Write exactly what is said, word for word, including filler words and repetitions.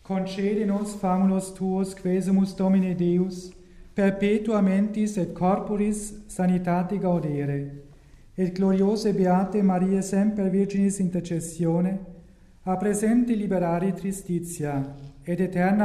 concede nos famulos tuos, quesumus Domine Deus, perpetua mentis et corporis sanitate gaudere, et gloriose beate Maria semper Virginis intercessione, a presente liberari tristitia, et eterna